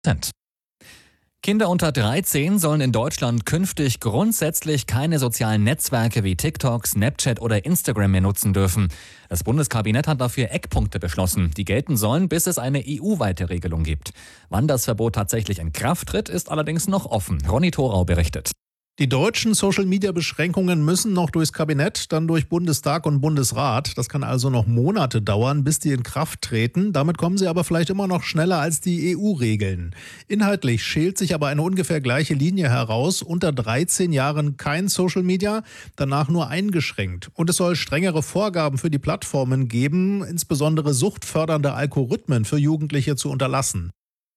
Kinder unter 13 sollen in Deutschland künftig grundsätzlich keine sozialen Netzwerke wie TikTok, Snapchat oder Instagram mehr nutzen dürfen. Das Bundeskabinett hat dafür Eckpunkte beschlossen, die gelten sollen, bis es eine EU-weite Regelung gibt. Wann das Verbot tatsächlich in Kraft tritt, ist allerdings noch offen. Ronny Thorau berichtet. Die deutschen Social-Media-Beschränkungen müssen noch durchs Kabinett, dann durch Bundestag und Bundesrat. Das kann also noch Monate dauern, bis die in Kraft treten. Damit kommen sie aber vielleicht immer noch schneller als die EU-Regeln. Inhaltlich schält sich aber eine ungefähr gleiche Linie heraus. Unter 13 Jahren kein Social-Media, danach nur eingeschränkt. Und es soll strengere Vorgaben für die Plattformen geben, insbesondere suchtfördernde Algorithmen für Jugendliche zu unterlassen.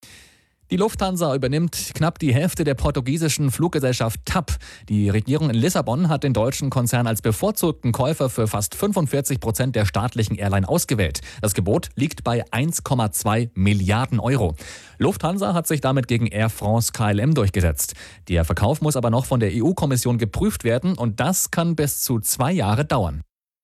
Die Lufthansa übernimmt knapp die Hälfte der portugiesischen Fluggesellschaft TAP. Die Regierung in Lissabon hat den deutschen Konzern als bevorzugten Käufer für fast 45% der staatlichen Airline ausgewählt. Das Gebot liegt bei 1,2 Milliarden Euro. Lufthansa hat sich damit gegen Air France KLM durchgesetzt. Der Verkauf muss aber noch von der EU-Kommission geprüft werden und das kann bis zu 2 Jahre dauern.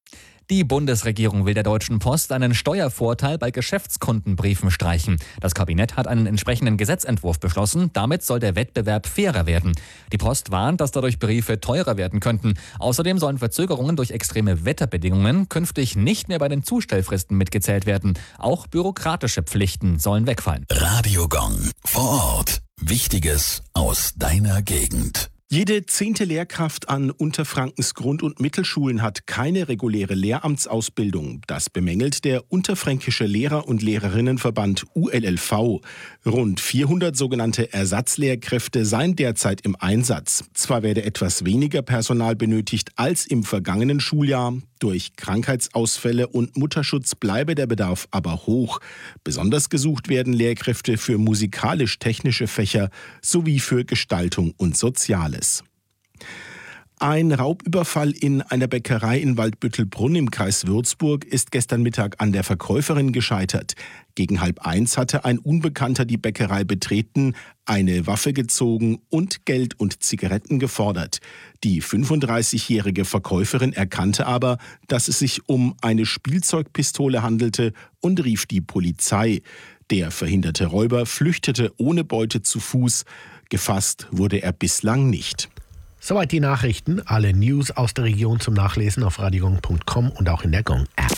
Die Bundesregierung will der Deutschen Post einen Steuervorteil bei Geschäftskundenbriefen streichen. Das Kabinett hat einen entsprechenden Gesetzentwurf beschlossen. Damit soll der Wettbewerb fairer werden. Die Post warnt, dass dadurch Briefe teurer werden könnten. Außerdem sollen Verzögerungen durch extreme Wetterbedingungen künftig nicht mehr bei den Zustellfristen mitgezählt werden. Auch bürokratische Pflichten sollen wegfallen. Radio Gong. Vor Ort. Wichtiges aus deiner Gegend. Jede 10. Lehrkraft an Unterfrankens Grund- und Mittelschulen hat keine reguläre Lehramtsausbildung. Das bemängelt der Unterfränkische Lehrer- und Lehrerinnenverband ULLV. Rund 400 sogenannte Ersatzlehrkräfte seien derzeit im Einsatz. Zwar werde etwas weniger Personal benötigt als im vergangenen Schuljahr. Durch Krankheitsausfälle und Mutterschutz bleibe der Bedarf aber hoch. Besonders gesucht werden Lehrkräfte für musikalisch-technische Fächer sowie für Gestaltung und Soziales. Ein Raubüberfall in einer Bäckerei in Waldbüttelbrunn im Kreis Würzburg ist gestern Mittag an der Verkäuferin gescheitert. Gegen 12:30 hatte ein Unbekannter die Bäckerei betreten, eine Waffe gezogen und Geld und Zigaretten gefordert. Die 35-jährige Verkäuferin erkannte aber, dass es sich um eine Spielzeugpistole handelte und rief die Polizei. Der verhinderte Räuber flüchtete ohne Beute zu Fuß. Gefasst wurde er bislang nicht. Soweit die Nachrichten. Alle News aus der Region zum Nachlesen auf radiogong.com und auch in der Gong-App.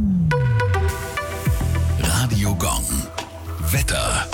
Radio Gong. Wetter.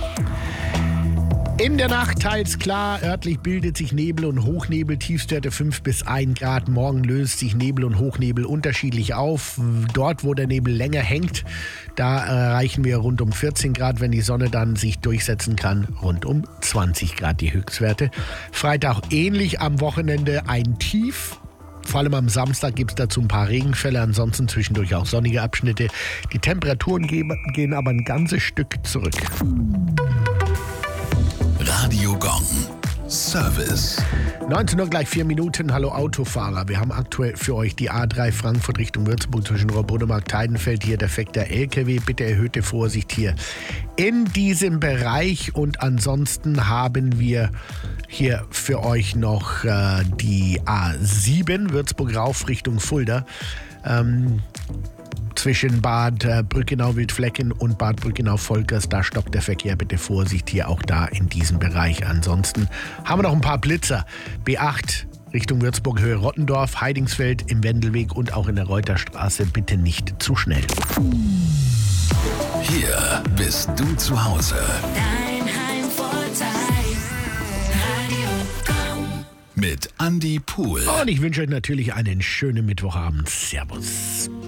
In der Nacht teils klar, örtlich bildet sich Nebel und Hochnebel, Tiefstwerte 5 bis 1 Grad. Morgen löst sich Nebel und Hochnebel unterschiedlich auf. Dort, wo der Nebel länger hängt, da erreichen wir rund um 14 Grad, wenn die Sonne dann sich durchsetzen kann, rund um 20 Grad die Höchstwerte. Freitag ähnlich, am Wochenende ein Tief. Vor allem am Samstag gibt es dazu ein paar Regenfälle, ansonsten zwischendurch auch sonnige Abschnitte. Die Temperaturen gehen aber ein ganzes Stück zurück. Radio Gong. Service. 19 Uhr gleich 4 Minuten. Hallo Autofahrer. Wir haben aktuell für euch die A3 Frankfurt Richtung Würzburg zwischen Rohrbrunnemarkt-Heidenfeld. Hier defekter LKW. Bitte erhöhte Vorsicht hier in diesem Bereich. Und ansonsten haben wir hier für euch noch die A7 Würzburg rauf Richtung Fulda. Zwischen Bad Brückenau-Wildflecken und Bad Brückenau-Volkers, da stoppt der Verkehr. Bitte Vorsicht hier auch da in diesem Bereich. Ansonsten haben wir noch ein paar Blitzer. B8 Richtung Würzburg, Höhe Rottendorf, Heidingsfeld im Wendelweg und auch in der Reuterstraße. Bitte nicht zu schnell. Hier bist du zu Hause. Dein Heimvorteil. Radio Gong. Mit Andi Pohl. Und ich wünsche euch natürlich einen schönen Mittwochabend. Servus.